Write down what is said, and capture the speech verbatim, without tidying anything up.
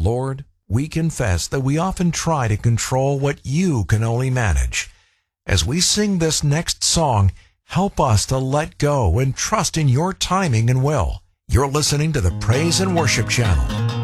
Lord, we confess that we often try to control what you can only manage. As we sing this next song, help us to let go and trust in your timing and will. You're listening to the Praise and Worship Channel.